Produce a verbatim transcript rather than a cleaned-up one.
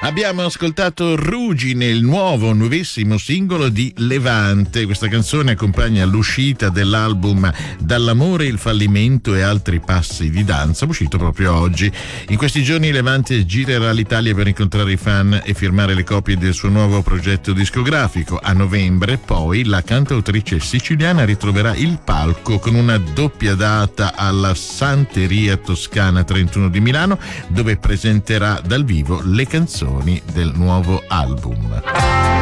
Abbiamo ascoltato Ruggine, il nuovo, nuovissimo singolo di Levante. Questa canzone accompagna l'uscita dell'album Dall'amore, il fallimento e altri passi di danza, uscito proprio oggi. In questi giorni Levante girerà l'Italia per incontrare i fan e firmare le copie del suo nuovo progetto discografico. A novembre poi la cantautrice siciliana ritroverà il palco con una doppia data alla Santeria Toscana trentuno di Milano, dove presenterà dal vivo le canzoni del nuovo album.